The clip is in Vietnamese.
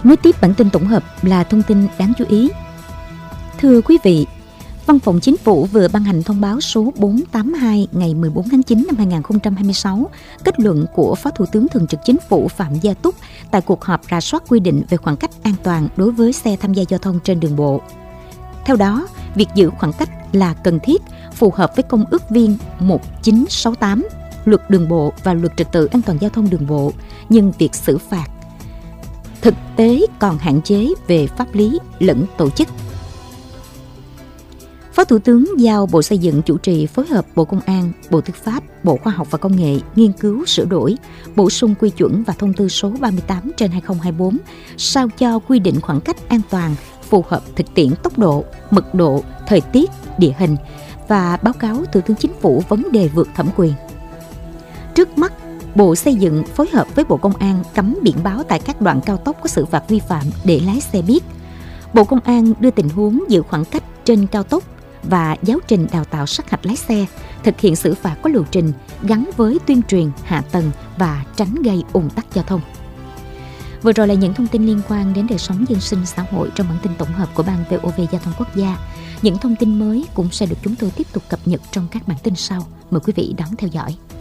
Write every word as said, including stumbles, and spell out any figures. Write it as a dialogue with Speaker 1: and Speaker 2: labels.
Speaker 1: Nối tiếp bản tin tổng hợp là thông tin đáng chú ý. Thưa quý vị, Văn phòng Chính phủ vừa ban hành thông báo số bốn trăm tám mươi hai ngày mười bốn tháng chín năm hai nghìn không trăm hai mươi sáu, kết luận của Phó Thủ tướng Thường trực Chính phủ Phạm Gia Túc tại cuộc họp rà soát quy định về khoảng cách an toàn đối với xe tham gia giao thông trên đường bộ. Theo đó, việc giữ khoảng cách là cần thiết, phù hợp với Công ước Viên một nghìn chín trăm sáu mươi tám, Luật Đường bộ và Luật Trật tự an toàn giao thông đường bộ, nhưng việc xử phạt thực tế còn hạn chế về pháp lý lẫn tổ chức. Phó Thủ tướng giao Bộ Xây dựng chủ trì phối hợp Bộ Công an, Bộ Tư pháp, Bộ Khoa học và Công nghệ nghiên cứu sửa đổi, bổ sung quy chuẩn và thông tư số ba mươi tám trên hai nghìn không trăm hai mươi tư, sao cho quy định khoảng cách an toàn phù hợp thực tiễn tốc độ, mật độ, thời tiết, địa hình và báo cáo Thủ tướng Chính phủ vấn đề vượt thẩm quyền. Trước mắt, Bộ Xây dựng phối hợp với Bộ Công an cắm biển báo tại các đoạn cao tốc có xử phạt vi phạm để lái xe biết. Bộ Công an đưa tình huống giữ khoảng cách trên cao tốc và giáo trình đào tạo sát hạch lái xe, thực hiện xử phạt có lộ trình gắn với tuyên truyền hạ tầng và tránh gây ùn tắc giao thông. Vừa rồi là những thông tin liên quan đến đời sống dân sinh xã hội trong bản tin tổng hợp của Ban vê o vê Giao thông Quốc gia. Những thông tin mới cũng sẽ được chúng tôi tiếp tục cập nhật trong các bản tin sau. Mời quý vị đón theo dõi.